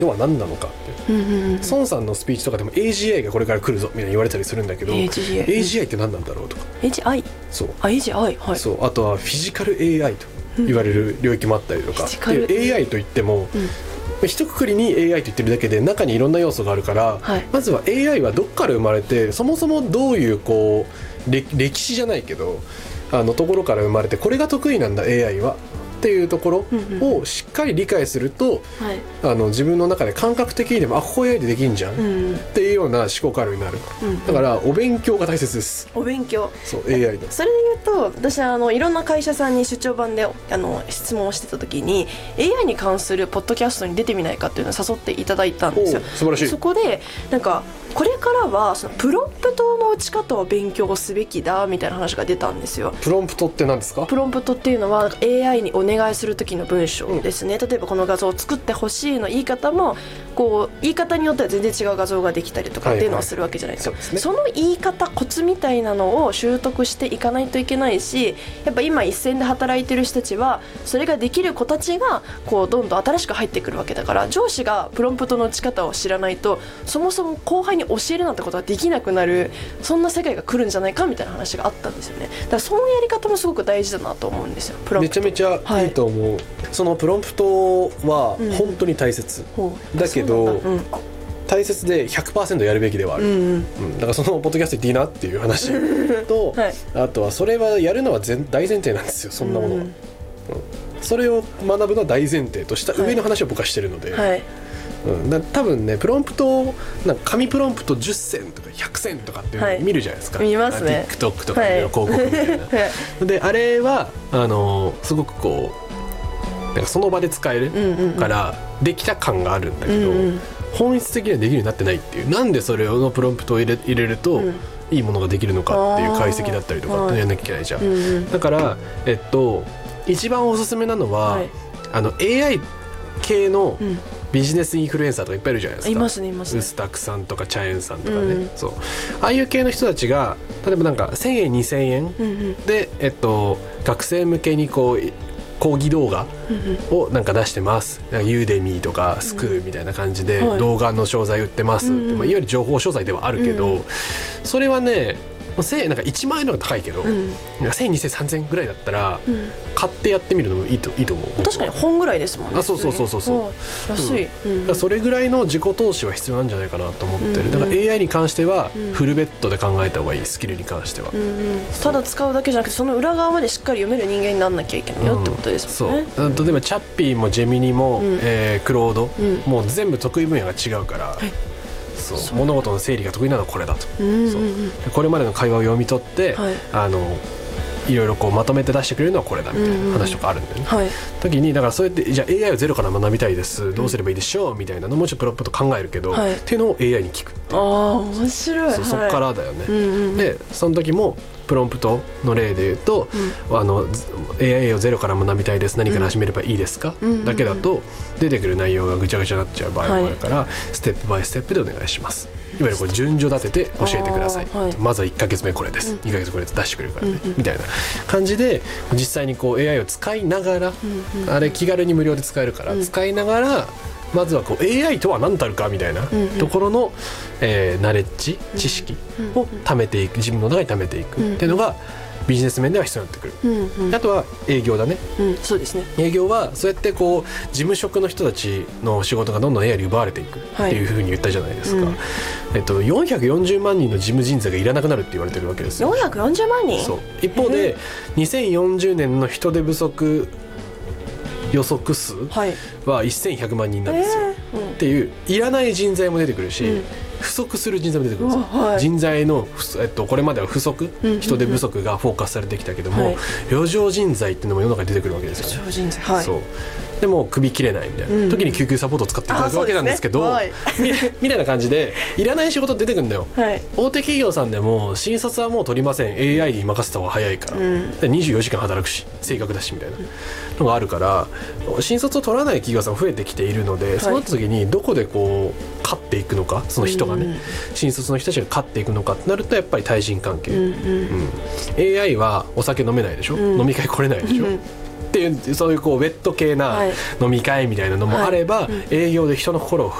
とは何なのかって、孫さんのスピーチとかでも AGI がこれから来るぞみたいに言われたりするんだけど、 AGI って何なんだろうとか、 AGI そう、 AGI、はい、 そう、あとはフィジカル AI と言われる領域もあったりとか、で AI といっても、一括りに AI と言ってるだけで中にいろんな要素があるから、はい、まずは AI はどっから生まれて、そもそもどういうこう歴史じゃないけどところから生まれて、これが得意なんだ AI はっていうところをしっかり理解すると、自分の中で感覚的にでもここ AI でできんじゃん、っていうような思考回路になる、だからお勉強が大切です。 お勉強、 そう AI のそれで言うと、私いろんな会社さんに出張版で質問をしてた時に AI に関するポッドキャストに出てみないかっていうのを誘っていただいたんですよ。 素晴らしい。 そこでなんかこれからはそのプロンプトの打ち方を勉強すべきだみたいな話が出たんですよ。 プロンプトって何ですか？ プロンプトっていうのは AI にお願いする時の文章ですね、例えばこの画像を作ってほしいの言い方もこう言い方によっては全然違う画像ができたりとかっていうのをするわけじゃないですか、その言い方コツみたいなのを習得していかないといけないし、やっぱ今一線で働いてる人たちはそれができる子たちがこうどんどん新しく入ってくるわけだから、上司がプロンプトの打ち方を知らないとそもそも後輩に教えるなんてことができなくなる、そんな世界が来るんじゃないかみたいな話があったんですよね。だからそのやり方もすごく大事だなと思うんですよ。プロンプトめちゃめちゃいいと思う、そのプロンプトは本当に大切、だけど、大切で 100% やるべきではある、だからそのポッドキャスト言っていいなっていう話と、あとはそれはやるのは大前提なんですよ、そんなものは、それを学ぶのは大前提とした上の話を僕はしてるので、多分ね、プロンプトなんか紙プロンプト10選とか100選とかっていうのを見るじゃないですか、 見ますね。 TikTok とかで広告みたいな、であれはすごくこうなんかその場で使えるからできた感があるんだけど、本質的にはできるようになってないっていう、なんでそれのプロンプトを入れるといいものができるのかっていう解析だったりとかってやんなきゃいけないじゃん、だから一番おすすめなのは、AI 系のビジネスインフルエンサーとかいっぱいいるじゃないですか。 いますね、いますね。 ウスタクさんとかチャエンさんとかね、そうああいう系の人たちが例えばなんか1000円2000円で、学生向けにこう講義動画をなんか出してます、なんかユーデミーとかスクールみたいな感じで動画の商材売ってますって、いわゆる情報商材ではあるけど、それはねなんか1万円の方が高いけど、なんか1000、2000、3000ぐらいだったら、買ってやってみるのもいいと思う。 確かに本ぐらいですもんね。 そう安い、 それぐらいの自己投資は必要なんじゃないかなと思ってる。だから AI に関してはフルベッドで考えた方がいい、スキルに関しては、 ただ使うだけじゃなくてその裏側までしっかり読める人間にならなきゃいけないよってことですもんね。 そう例えばチャッピーもジェミニも、クロード、もう全部得意分野が違うから、そう物事の整理が得意なのはこれだと、これまでの会話を読み取って、いろいろこうまとめて出してくれるのはこれだみたいな話とかあるんだよね、時にだからそうやってじゃあ AI をゼロから学びたいです、どうすればいいでしょうみたいなのもちょっとプロンプト考えるけど、っていうのを AI に聞くっていう。 面白い。 そっからだよね、でその時もプロンプトの例で言うと、AI をゼロから学びたいです、何から始めればいいですか、だけだと出てくる内容がぐちゃぐちゃになっちゃう場合もあるから、ステップバイステップでお願いします、いわゆるこれ順序立てて教えてください、まずは1ヶ月目これです、2ヶ月これ出してくれるからね、みたいな感じで実際にこう AI を使いながら、あれ気軽に無料で使えるから、使いながらまずはこう AI とは何たるかみたいなところの、ナレッジ知識を貯めていく、自分の中に貯めていくっていうのがビジネス面では必要になってくる、あとは営業だね、 そうですね。 営業はそうやってこう事務職の人たちの仕事がどんどん AI に奪われていくっていうふうに言ったじゃないですか、440万人の事務人材がいらなくなるって言われてるわけですよ。 440万人。 そう一方で、2040年の人手不足予測数は1100万人なんですよ、っていういらない人材も出てくるし、不足する人材も出てくるんですよ、人材の、これまでは不足、人手不足がフォーカスされてきたけども、余剰人材っていうのも世の中に出てくるわけですよね。 余剰人材、 そうでも首切れないみたいな、時に救急サポートを使っていただくわけなんですけど、みたいな感じでいらない仕事出てくるんだよ、大手企業さんでも新卒はもう取りません、 AI に任せた方が早いから、24時間働くし正確だしみたいなのがあるから、新卒を取らない企業さん増えてきているので、そうなった時にどこでこう勝っていくのか、その人がね、新卒の人たちが勝っていくのかってなると、やっぱり対人関係、AI はお酒飲めないでしょ、飲み会来れないでしょ、 っていうそういうこうウェット系な飲み会みたいなのもあれば、営業で人の心を